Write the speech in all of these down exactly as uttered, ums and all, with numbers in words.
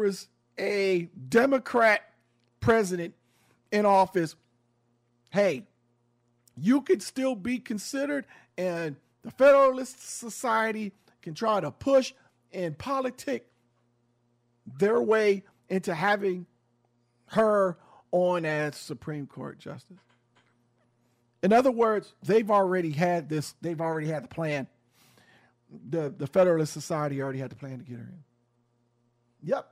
was a Democrat president in office, hey, you could still be considered, and the Federalist Society can try to push and politic their way into having her on as Supreme Court justice. In other words, they've already had this, they've already had the plan. The, the Federalist Society already had the plan to get her in. Yep.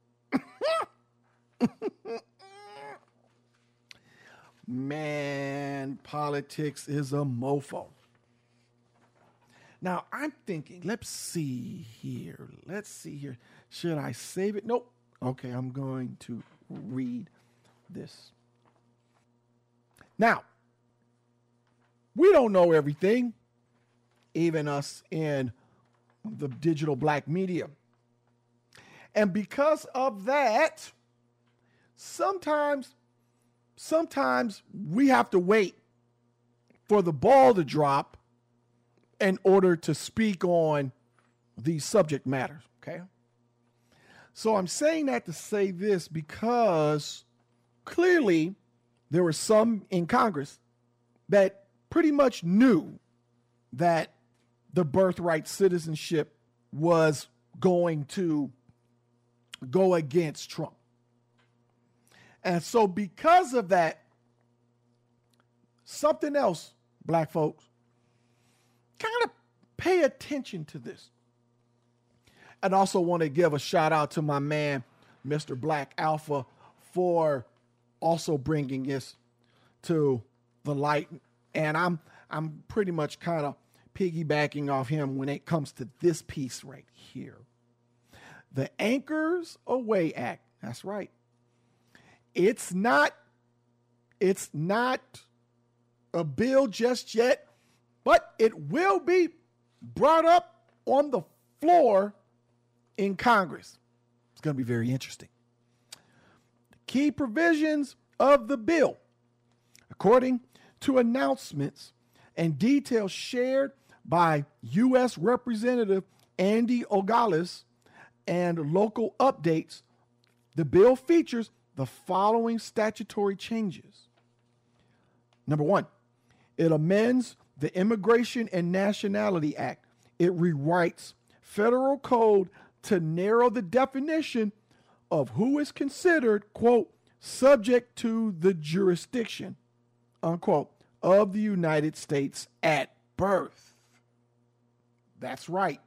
Man, politics is a mofo. Now, I'm thinking, let's see here. Let's see here. Should I save it? Nope. Okay, I'm going to read this. Now, we don't know everything, even us in the digital black media. And because of that, sometimes, sometimes we have to wait for the ball to drop in order to speak on these subject matters, okay? So I'm saying that to say this because clearly there were some in Congress that pretty much knew that the birthright citizenship was going to go against Trump. And so because of that, something else, black folks, kind of pay attention to this. And also want to give a shout out to my man, Mister Black Alpha, for also bringing this to the light. And I'm I'm pretty much kind of piggybacking off him when it comes to this piece right here. The Anchors Away Act. That's right. It's not, it's not a bill just yet, but it will be brought up on the floor in Congress. It's going to be very interesting. The key provisions of the bill, according to announcements and details shared by U S Representative Andy Ogales and local updates, the bill features the following statutory changes. Number one, it amends the Immigration and Nationality Act. It rewrites federal code to narrow the definition of who is considered, quote, subject to the jurisdiction, unquote, of the United States at birth. That's right.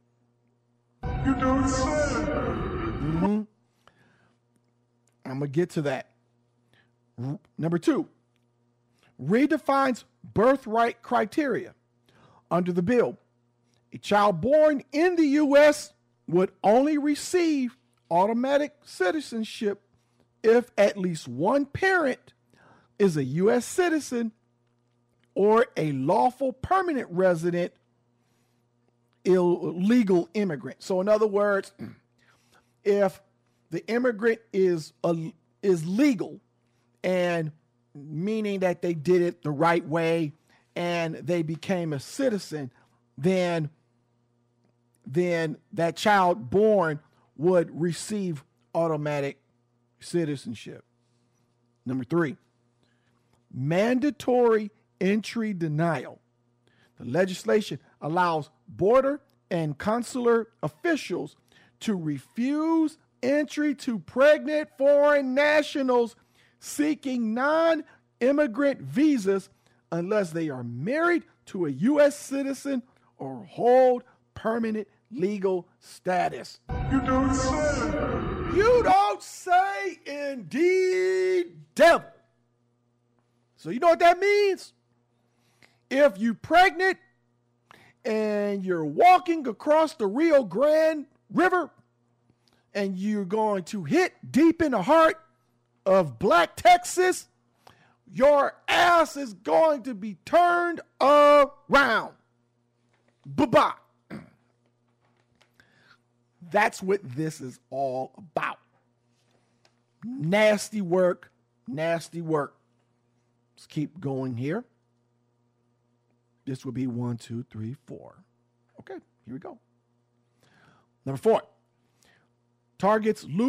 You don't say. Mm-hmm. I'm going to get to that. R- Number two, redefines birthright criteria. Under the bill, a child born in the U S would only receive automatic citizenship if at least one parent is a U S citizen or a lawful permanent resident illegal immigrant. So in other words, if the immigrant is a, is legal, and meaning that they did it the right way and they became a citizen, then then that child born would receive automatic citizenship. Number three, mandatory entry denial. The legislation allows border and consular officials to refuse entry to pregnant foreign nationals seeking non-immigrant visas unless they are married to a U S citizen or hold permanent legal status. You don't say. You don't say, indeed, devil. So you know what that means? If you're pregnant and you're walking across the Rio Grande River and you're going to hit deep in the heart of Black Texas, your ass is going to be turned around. Bye-bye. That's what this is all about. Nasty work, nasty work. Let's keep going here. This will be one, two, three, four. Okay, here we go. Number four, targets